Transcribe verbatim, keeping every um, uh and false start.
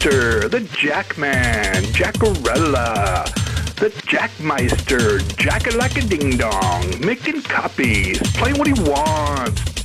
Jackmaster, the Jackman, Jackarella, the Jackmeister, Jack-a-lack-a-ding-dong, making copies, playing what he wants,